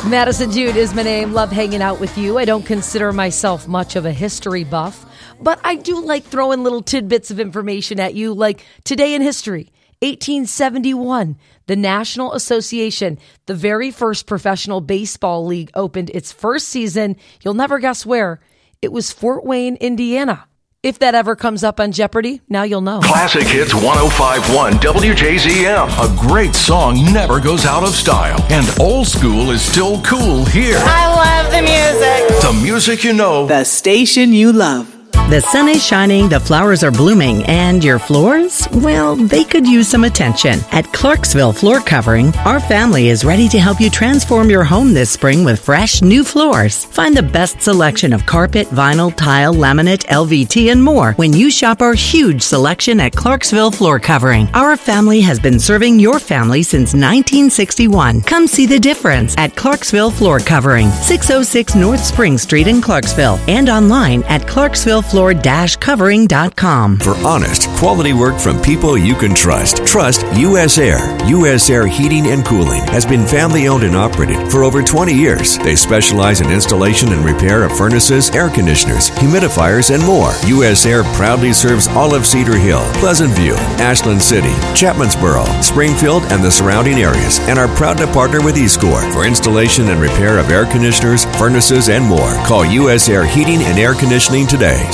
Madison Jude is my name. Love hanging out with you. I don't consider myself much of a history buff, but I do like throwing little tidbits of information at you, like today in history. 1871, the National Association, the very first professional baseball league, opened its first season. You'll never guess where. It was Fort Wayne, Indiana. If that ever comes up on Jeopardy, now you'll know. Classic Hits 105.1 WJZM. A great song never goes out of style. And old school is still cool here. I love the music. The music you know. The station you love. The sun is shining, the flowers are blooming, and your floors? Well, they could use some attention. At Clarksville Floor Covering, our family is ready to help you transform your home this spring with fresh, new floors. Find the best selection of carpet, vinyl, tile, laminate, LVT, and more when you shop our huge selection at Clarksville Floor Covering. Our family has been serving your family since 1961. Come see the difference at Clarksville Floor Covering, 606 North Spring Street in Clarksville, and online at clarksvillefloor-covering.com. For honest, quality work from people you can trust. Trust U.S. Air. U.S. Air Heating and Cooling has been family-owned and operated for over 20 years. They specialize in installation and repair of furnaces, air conditioners, humidifiers, and more. U.S. Air proudly serves all of Cedar Hill, Pleasant View, Ashland City, Chapmansboro, Springfield, and the surrounding areas, and are proud to partner with eScore for installation and repair of air conditioners, furnaces, and more. Call U.S. Air Heating and Air Conditioning today.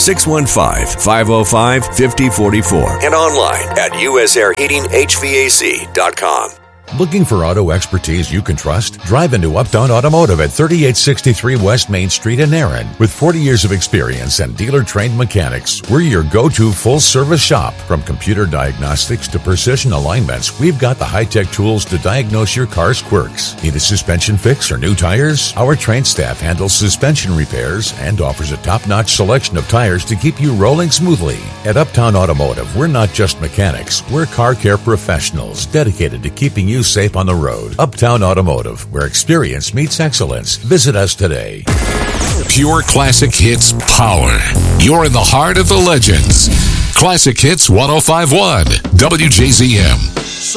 615-505-5044 and online at usairheatinghvac.com. Looking for auto expertise you can trust? Drive into Uptown Automotive at 3863 West Main Street in Erin. With 40 years of experience and dealer-trained mechanics, we're your go-to full-service shop. From computer diagnostics to precision alignments, we've got the high-tech tools to diagnose your car's quirks. Need a suspension fix or new tires? Our trained staff handles suspension repairs and offers a top-notch selection of tires to keep you rolling smoothly. At Uptown Automotive, we're not just mechanics. We're car care professionals dedicated to keeping you safe on the road. Uptown Automotive, where experience meets excellence. Visit us today. Pure classic hits power. You're in the heart of the legends. Classic Hits 105.1 WJZM.